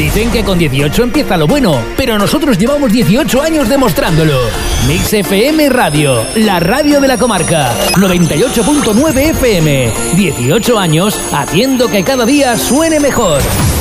Dicen que con 18 empieza lo bueno, pero nosotros llevamos 18 años demostrándolo. Mix FM Radio, la radio de la comarca. 98.9 FM. 18 años haciendo que cada día suene mejor.